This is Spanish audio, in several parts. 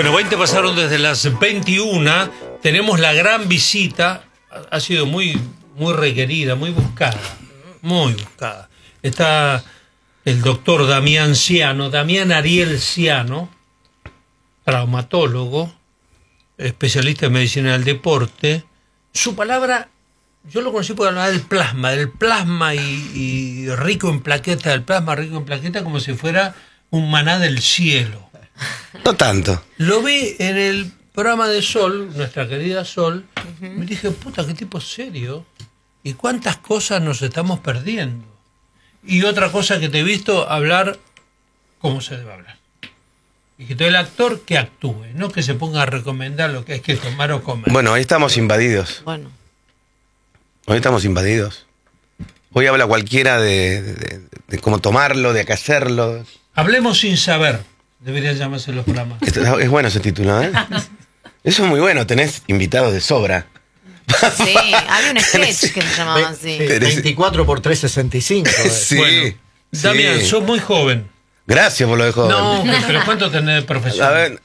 Bueno, 20 pasaron desde las 21. Tenemos la gran visita. Ha sido muy requerida, muy buscada. Muy buscada. Está el doctor Damián Ariel Ciano, traumatólogo, especialista en medicina del deporte. Su palabra, yo lo conocí porque hablaba del plasma y rico en plaquetas, del plasma rico en plaquetas, como si fuera un maná del cielo. No tanto. Lo vi en el programa de Sol, nuestra querida Sol, me dije, puta, qué tipo serio, y cuántas cosas nos estamos perdiendo. Y otra cosa que te he visto hablar, cómo se debe hablar. Y que todo el actor que actúe, no que se ponga a recomendar lo que hay que tomar o comer. Bueno, hoy estamos invadidos. Hoy estamos invadidos. Hoy habla cualquiera de cómo tomarlo, de qué hacerlo. Hablemos sin saber, deberían llamarse los programas. Es bueno ese título, ¿eh? Eso es muy bueno, tenés invitados de sobra. Sí, había un sketch que se llamaba así. 24 por 365. Sí. Bueno, Damián, sos muy joven. Gracias por lo de joven. No, pero ¿cuánto tenés de profesión? A ver,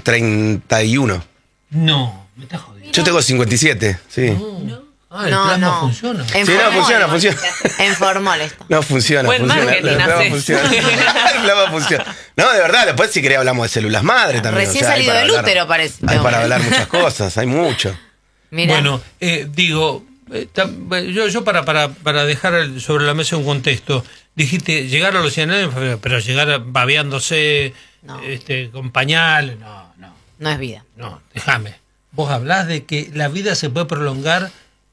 31. No, me estás jodiendo. Yo tengo 57, sí. No. El plasma funciona. Sí, no, funciona. En Formol esto. No, funciona. Buen marketing El plasma funciona. El plasma funciona. No, de verdad, después si querés hablamos de células madre también. Recién salido del útero, parece. Hay para hablar muchas cosas, hay mucho. Mirá. Bueno, digo, yo para dejar sobre la mesa un contexto, dijiste llegar a los 100 años, pero llegar babeándose, No. con pañales, no. No es vida. No, déjame. Vos hablás de que la vida se puede prolongar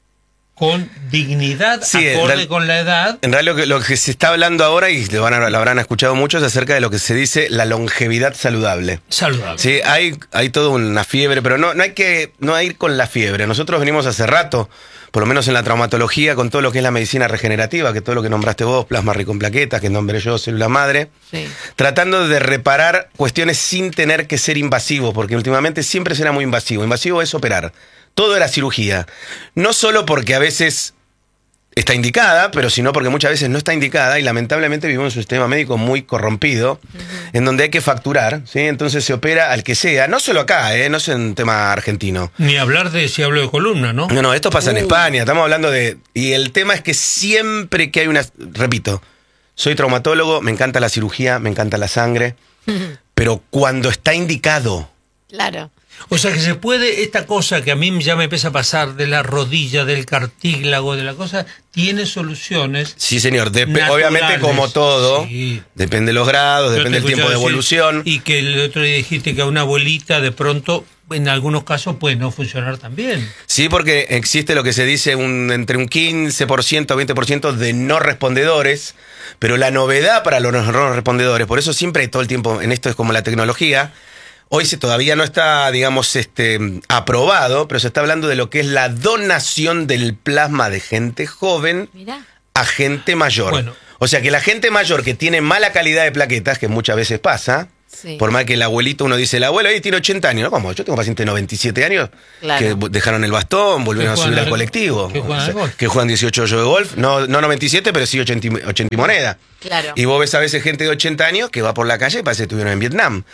con dignidad, Sí, acorde con la edad. En realidad lo que se está hablando ahora, y lo habrán escuchado muchos, es acerca de lo que se dice la longevidad saludable. Saludable. Sí, hay toda una fiebre, pero no hay que ir con la fiebre. Nosotros venimos hace rato, por lo menos en la traumatología, con todo lo que es la medicina regenerativa, que todo lo que nombraste vos, plasma rico en plaquetas, que nombré yo, célula madre, Sí. tratando de reparar cuestiones sin tener que ser invasivo, porque últimamente siempre será muy invasivo. Invasivo es operar. Todo era cirugía. No solo porque a veces está indicada, pero sino porque muchas veces no está indicada y lamentablemente vivimos en un sistema médico muy corrompido, en donde hay que facturar, ¿sí? Entonces se opera al que sea, no solo acá, no es un tema argentino. Ni hablar de si hablo de columna, ¿no? No, esto pasa en España, estamos hablando de... Y el tema es que siempre que hay una... Repito, soy traumatólogo, me encanta la cirugía, me encanta la sangre, pero cuando está indicado... Claro. O sea que se puede, esta cosa que a mí ya me empieza a pasar de la rodilla, del cartílago, de la cosa, tiene soluciones. Sí, señor. naturales. Obviamente, como todo, Sí. depende de los grados, Yo depende te del tiempo de escuchaba evolución. decir, y que el otro día dijiste que a una abuelita de pronto, en algunos casos, puede no funcionar también. Sí, porque existe lo que se dice entre un 15% o 20% de no respondedores, pero la novedad para los no respondedores, por eso siempre todo el tiempo, en esto es como la tecnología, hoy todavía no está, digamos, aprobado, pero se está hablando de lo que es la donación del plasma de gente joven Mirá. a gente mayor. Bueno. O sea que la gente mayor que tiene mala calidad de plaquetas, que muchas veces pasa, Sí. por más que el abuelito, uno dice, el abuelo ahí tiene 80 años, ¿no? Como yo tengo pacientes de 97 años Claro. que dejaron el bastón, volvieron a subir al colectivo. Que juegan al golf. Que juegan 18 hoyos de golf, no 97, pero sí 80 y moneda. Claro. Y vos ves a veces gente de 80 años que va por la calle y parece que estuvieron en Vietnam.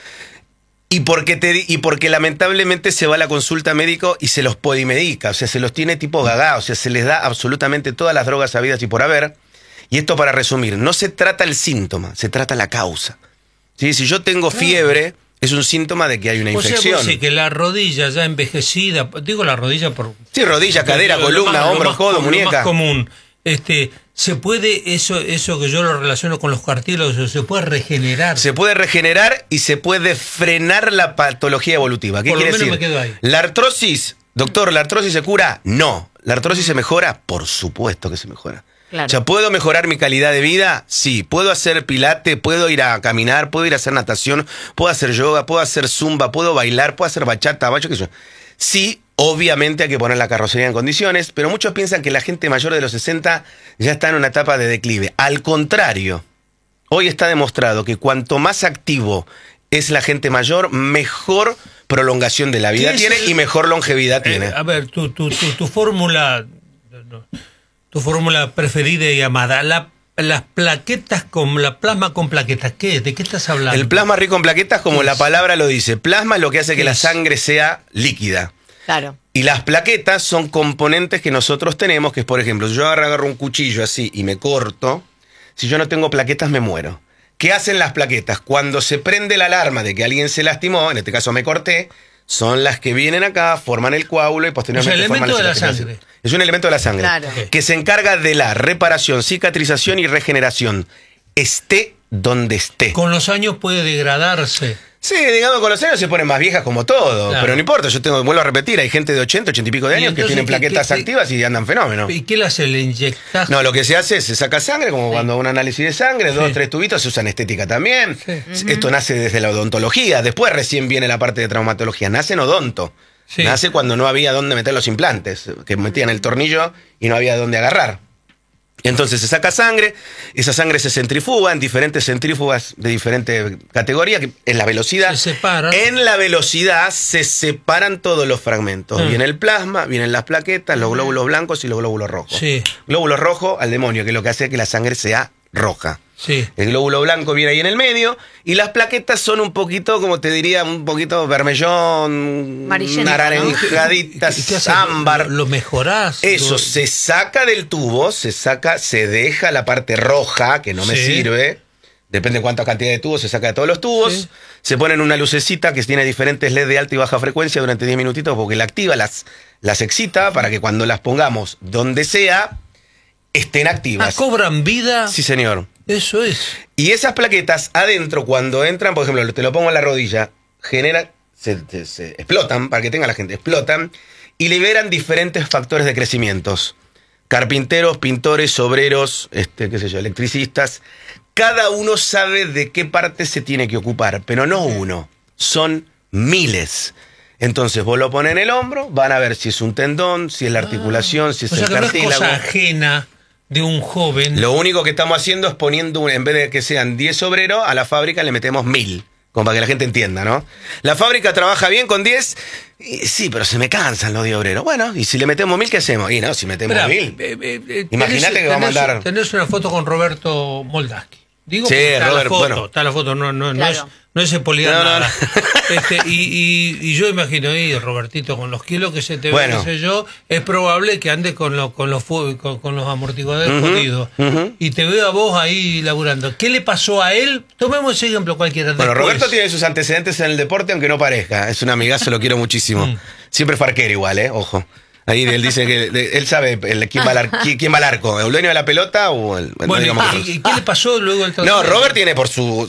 Y porque lamentablemente se va a la consulta médico y se los podimedica, o sea, se los tiene tipo gaga, o sea, se les da absolutamente todas las drogas habidas y por haber. Y esto para resumir, no se trata el síntoma, se trata la causa. ¿Sí? Si yo tengo fiebre, es un síntoma de que hay una infección. O sea, vos decís que la rodilla ya envejecida, digo la rodilla por... Sí, rodilla, cadera, lo columna, más- hombro, lo más codo, común, lo muñeca. más común. Se puede, eso que yo lo relaciono con los cartílagos, se puede regenerar. Se puede regenerar y se puede frenar la patología evolutiva. ¿Qué Por lo quiere menos decir? me quedo ahí. La artrosis, doctor, ¿la artrosis se cura? No. ¿La artrosis se mejora? Por supuesto que se mejora. Claro. O sea, ¿puedo mejorar mi calidad de vida? Sí. ¿Puedo hacer pilates? ¿Puedo ir a caminar? ¿Puedo ir a hacer natación? ¿Puedo hacer yoga? ¿Puedo hacer zumba? ¿Puedo bailar? ¿Puedo hacer bachata? ¿Qué sé yo? Sí, obviamente hay que poner la carrocería en condiciones, pero muchos piensan que la gente mayor de los 60 ya está en una etapa de declive. Al contrario, hoy está demostrado que cuanto más activo es la gente mayor, mejor prolongación de la vida ¿Qué es tiene el- y mejor longevidad tiene. A ver, tu fórmula preferida y amada, la las plaquetas con la plasma con plaquetas. ¿Qué? ¿De qué estás hablando? El plasma rico en plaquetas, como la palabra lo dice. Plasma es lo que hace que la sangre sea líquida. Claro. Y las plaquetas son componentes que nosotros tenemos, que es, por ejemplo, si yo agarro un cuchillo así y me corto, si yo no tengo plaquetas me muero. ¿Qué hacen las plaquetas? Cuando se prende la alarma de que alguien se lastimó, en este caso me corté, son las que vienen acá, forman el coágulo y posteriormente forman elemento de la cicatrización. sangre. Es un elemento de la sangre. Claro. Que se encarga de la reparación, cicatrización y regeneración. Esté donde esté. Con los años puede degradarse. Sí, digamos, con los años se ponen más viejas como todo, Claro. pero no importa, vuelvo a repetir, hay gente de 80, 80 y pico de Y años que entonces, tienen plaquetas ¿qué- activas y andan fenómeno. ¿Y qué le hace? ¿Le inyectas? No, lo que se hace es, se saca sangre, como cuando un análisis de sangre, 2, 3 tubitos, se usa estética también. Sí. Esto nace desde la odontología, después recién viene la parte de traumatología, nace en odonto. Sí. Nace cuando no había dónde meter los implantes, que metían el tornillo y no había dónde agarrar. Entonces se saca sangre, esa sangre se centrifuga en diferentes centrífugas de diferente categoría, que es la velocidad. Se separan. En la velocidad se separan todos los fragmentos. Viene el plasma, vienen las plaquetas, los glóbulos blancos y los glóbulos rojos. Sí. Glóbulo rojo al demonio, que es lo que hace que la sangre sea roja. Sí. El glóbulo blanco viene ahí en el medio y las plaquetas son un poquito, como te diría, un poquito vermellón, Amarillento, ¿no? naranjaditas, ¿Y qué haces? ámbar. ¿Lo mejorás? Eso se saca del tubo, se deja la parte roja, que no me Sí. sirve. Depende de cuánta cantidad de tubos, se saca de todos los tubos. Sí. Se ponen una lucecita que tiene diferentes LED de alta y baja frecuencia durante 10 minutitos porque la activa, las excita para que cuando las pongamos donde sea, estén activas. ¿Cobran vida? Sí, señor. Eso es. Y esas plaquetas adentro, cuando entran, por ejemplo, te lo pongo en la rodilla, se explotan, para que tenga la gente, explotan y liberan diferentes factores de crecimientos. Carpinteros, pintores, obreros, qué sé yo, electricistas. Cada uno sabe de qué parte se tiene que ocupar, pero no uno, son miles. Entonces vos lo pones en el hombro, van a ver si es un tendón, si es la articulación, si es O sea el que no es cartílago. cosa ajena de un joven. Lo único que estamos haciendo es poniendo, en vez de que sean 10 obreros, a la fábrica le metemos 1000. Como para que la gente entienda, ¿no? La fábrica trabaja bien con 10. Sí, pero se me cansan los 10 obreros. Bueno, ¿y si le metemos 1000, qué hacemos? Y no, si metemos Esperá, 1000. Imagínate que va a mandar. Tenés una foto con Roberto Moldaski. Digo, Sí, porque está Robert, la foto, bueno. está la foto, no Claro. es ese poligar No, nada. no. Y yo imagino ahí, Robertito, con los kilos que se te Bueno. ve, qué sé yo, es probable que ande con los amortiguadores jodidos. Y te veo a vos ahí laburando. ¿Qué le pasó a él? Tomemos ese ejemplo cualquiera. Bueno, después. Roberto tiene sus antecedentes en el deporte, aunque no parezca. Es un amigazo, lo quiero muchísimo. Siempre fue arquero igual, ojo. Ahí él dice que él sabe quién va al arco, el dueño de la pelota o el no Bueno, digamos ¿y qué le pasó luego del No, torneo? Robert tiene por su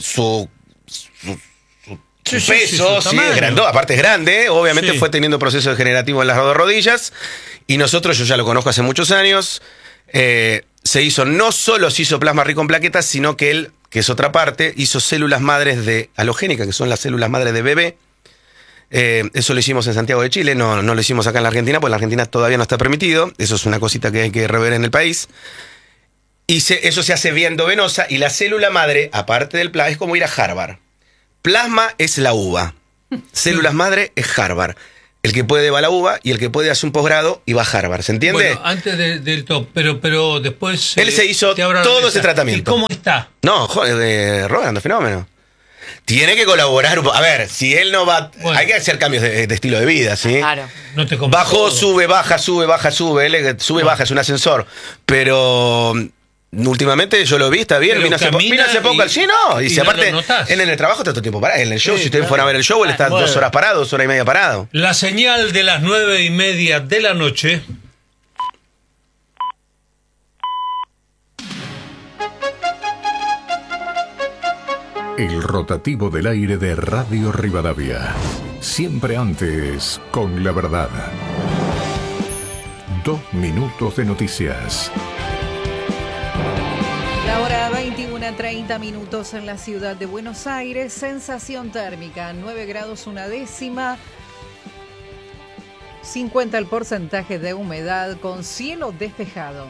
Sí, sí, peso, su sí, tamaño. es grande, aparte es grande, obviamente Sí. fue teniendo proceso degenerativo en las dos rodillas, y nosotros, yo ya lo conozco hace muchos años, no solo se hizo plasma rico en plaquetas, sino que él, que es otra parte, hizo células madres de halogénica, que son las células madres de bebé. Eso lo hicimos en Santiago de Chile, no lo hicimos acá en la Argentina, porque en la Argentina todavía no está permitido, eso es una cosita que hay que rever en el país. Y eso se hace vía endovenosa, y la célula madre, aparte del plasma, es como ir a Harvard. Plasma es la uva. Células madre es Harvard. El que puede va a la uva y el que puede hace un posgrado y va a Harvard. ¿Se entiende? Bueno, antes del top, pero después... Él se hizo te abro la todo mesa. ese tratamiento. ¿Y cómo está? No, joder, Rolando, fenómeno. Tiene que colaborar. A ver, si él no va... Bueno. Hay que hacer cambios de estilo de vida, ¿sí? Claro. No te compro Bajó, todo. sube, baja, sube, baja, sube. Él sube, baja, es un ascensor. Pero... últimamente yo lo vi, está bien, Pero vino hace camina poco, y- sí, no, y y si no aparte lo notás. él en el trabajo está todo el tiempo parado, en el show, Sí, si ustedes claro. fueran a ver el show, él está Bueno. 2 horas parado, 2 horas y media parado. La señal de las 9:30 de la noche. El rotativo del aire de Radio Rivadavia. Siempre antes con la verdad. 2 minutos de noticias. La hora 21:30 minutos en la ciudad de Buenos Aires. Sensación térmica, 9 grados una décima. 50 el porcentaje de humedad con cielo despejado.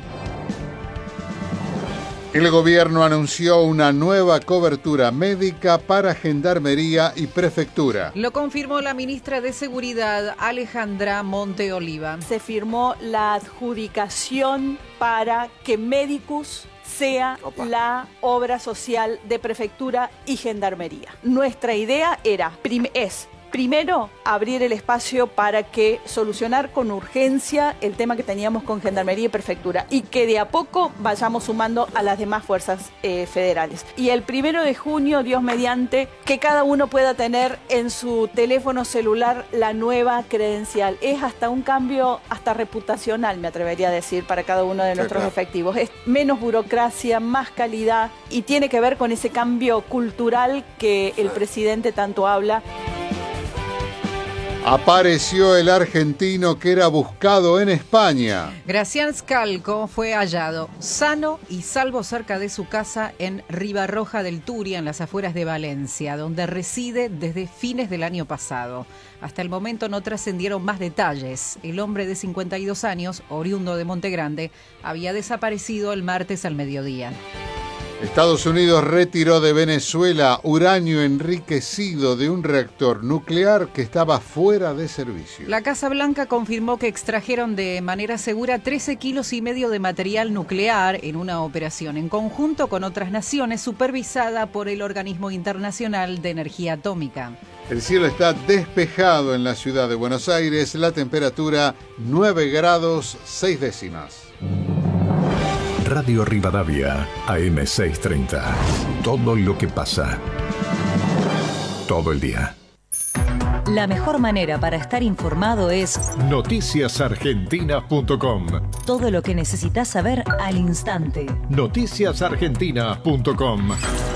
El gobierno anunció una nueva cobertura médica para Gendarmería y Prefectura. Lo confirmó la ministra de Seguridad, Alejandra Monteoliva. Se firmó la adjudicación para que Medicus sea la obra social de prefectura y gendarmería. Nuestra idea es primero, abrir el espacio para que solucionar con urgencia el tema que teníamos con Gendarmería y Prefectura y que de a poco vayamos sumando a las demás fuerzas federales. Y el 1 de junio, Dios mediante, que cada uno pueda tener en su teléfono celular la nueva credencial. Es hasta un cambio hasta reputacional, me atrevería a decir, para cada uno de nuestros efectivos. Es menos burocracia, más calidad y tiene que ver con ese cambio cultural que el presidente tanto habla. Apareció el argentino que era buscado en España. Gracián Scalco fue hallado sano y salvo cerca de su casa en Ribarroja del Turia, en las afueras de Valencia, donde reside desde fines del año pasado. Hasta el momento no trascendieron más detalles. El hombre de 52 años, oriundo de Montegrande, había desaparecido el martes al mediodía. Estados Unidos retiró de Venezuela uranio enriquecido de un reactor nuclear que estaba fuera de servicio. La Casa Blanca confirmó que extrajeron de manera segura 13,5 kilos de material nuclear en una operación en conjunto con otras naciones supervisada por el Organismo Internacional de Energía Atómica. El cielo está despejado en la ciudad de Buenos Aires, la temperatura 9 grados 6 décimas. Radio Rivadavia, AM630. Todo lo que pasa. Todo el día. La mejor manera para estar informado es noticiasargentina.com. Todo lo que necesitas saber al instante. Noticiasargentina.com.